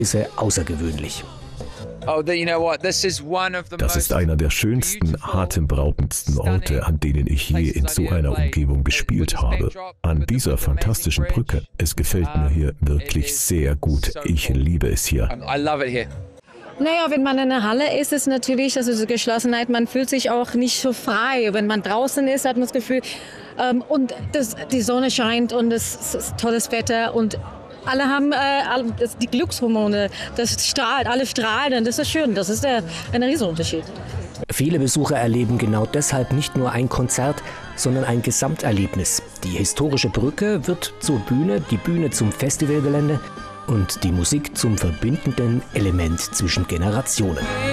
außergewöhnlich. Das ist einer der schönsten, atemberaubendsten Orte, an denen ich je in so einer Umgebung gespielt habe. An dieser fantastischen Brücke. Es gefällt mir hier wirklich sehr gut. Ich liebe es hier. Naja, wenn man in der Halle ist, ist natürlich, also diese Geschlossenheit, man fühlt sich auch nicht so frei. Wenn man draußen ist, hat man das Gefühl, und die Sonne scheint und es ist tolles Wetter und alle haben die Glückshormone, das strahlt, alle strahlen und das ist schön, das ist ein Riesenunterschied. Viele Besucher erleben genau deshalb nicht nur ein Konzert, sondern ein Gesamterlebnis. Die historische Brücke wird zur Bühne, die Bühne zum Festivalgelände und die Musik zum verbindenden Element zwischen Generationen.